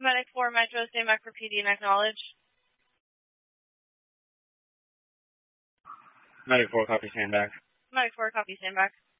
Medic 4 Metro, stand back for PD and acknowledge. Medic 4, copy, stand back. Medic 4, copy, stand back.